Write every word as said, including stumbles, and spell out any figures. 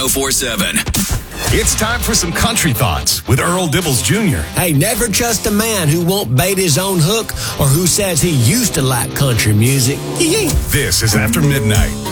four seven. It's time for some country thoughts with Earl Dibbles Junior Hey, never trust a man who won't bait his own hook or who says he used to like country music. This is After Midnight.